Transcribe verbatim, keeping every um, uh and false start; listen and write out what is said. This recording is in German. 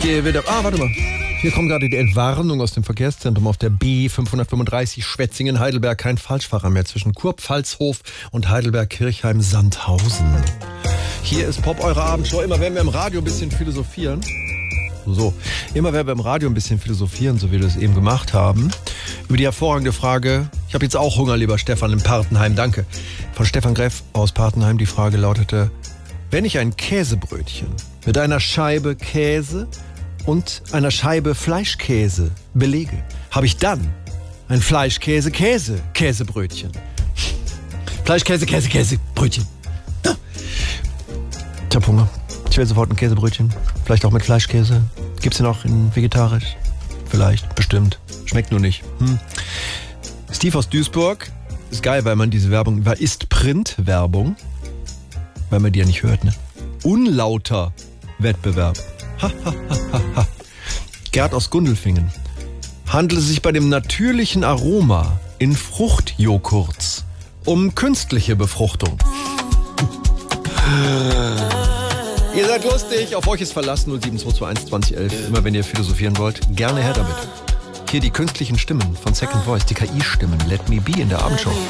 Give it up. Ah, warte mal. Hier kommt gerade die Entwarnung aus dem Verkehrszentrum auf der B fünfhundertfünfunddreißig Schwetzingen-Heidelberg. Kein Falschfahrer mehr zwischen Kurpfalzhof und Heidelberg-Kirchheim-Sandhausen. Hier ist Pop, eure Abendshow. Immer wenn wir im Radio ein bisschen philosophieren, so, immer wenn wir im Radio ein bisschen philosophieren, so wie wir das eben gemacht haben, über die hervorragende Frage, ich habe jetzt auch Hunger, lieber Stefan, in Partenheim, danke, von Stefan Greff aus Partenheim. Die Frage lautete, wenn ich ein Käsebrötchen mit einer Scheibe Käse und einer Scheibe Fleischkäse belege, habe ich dann ein Fleischkäse-Käse-Käsebrötchen. Fleischkäse, Käse, Käsebrötchen. Ja. Ich hab Hunger. Ich will sofort ein Käsebrötchen. Vielleicht auch mit Fleischkäse. Gibt's den auch in vegetarisch? Vielleicht, bestimmt. Schmeckt nur nicht. Hm. Steve aus Duisburg. Ist geil, weil man diese Werbung, weil ist Print-Werbung, weil man die ja nicht hört, ne? Unlauter Wettbewerb. Ha, ha, ha, ha, ha. Gerd aus Gundelfingen. Handelt es sich bei dem natürlichen Aroma in Fruchtjoghurts um künstliche Befruchtung? Ihr seid lustig, auf euch ist Verlass. null sieben zwei zwei eins zwanzig elf. Immer wenn ihr philosophieren wollt, gerne her damit. Hier die künstlichen Stimmen von Second Voice, die K I-Stimmen. Let Me Be in der Abendshow.